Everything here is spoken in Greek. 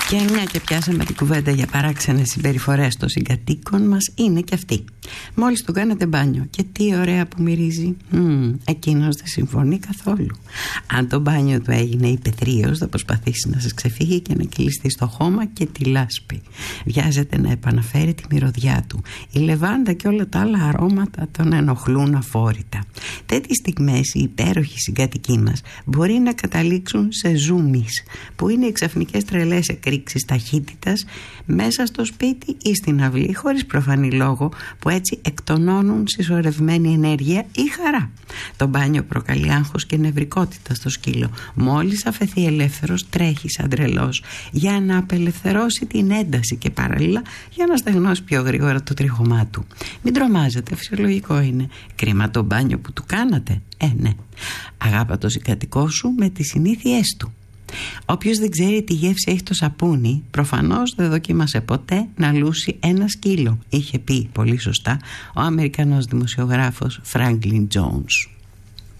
Και μια και πιάσαμε την κουβέντα για παράξενες συμπεριφορές των συγκατοίκων μας, είναι και αυτή. Μόλις του κάνετε μπάνιο και τι ωραία που μυρίζει, εκείνος δεν συμφωνεί καθόλου. Αν το μπάνιο του έγινε υπεθρίος, θα προσπαθήσει να σας ξεφύγει και να κυλιστεί στο χώμα και τη λάσπη. Βιάζεται να επαναφέρει τη μυρωδιά του. Η λεβάντα και όλα τα άλλα αρώματα τον ενοχλούν αφόρητα. Τέτοιες στιγμές οι υπέροχοι συγκατοικοί μας μπορεί να καταλήξουν σε ζούμις, που είναι οι ξαφνικές τρελές εκρήξεις ταχύτητας μέσα στο σπίτι ή στην αυλή, χωρίς προφανή λόγο, που έτσι εκτονώνουν συσσωρευμένη ενέργεια ή χαρά. Το μπάνιο προκαλεί άγχος και νευρικότητα στο σκύλο. Μόλις αφαιθεί ελεύθερος, τρέχει σαν τρελός για να απελευθερώσει την ένταση και παράλληλα για να στεγνώσει πιο γρήγορα το τρίχωμά του. Μην τρομάζετε, φυσιολογικό είναι. Κρίμα το μπάνιο που του κάνατε. Ναι. Αγάπα το συγκατοικό σου με τις συνήθειές του. Όποιος δεν ξέρει τι γεύση έχει το σαπούνι, προφανώς δεν δοκίμασε ποτέ να λούσει ένα σκύλο, είχε πει πολύ σωστά ο Αμερικανός δημοσιογράφος Franklin Jones.